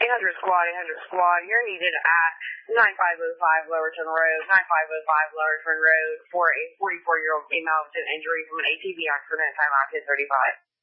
800 squad, 800 squad. You're needed at 9505 Lowerton Road, 9505 Lowerton Road for a 44-year-old female with an injury from an ATV accident. Time out 10:35.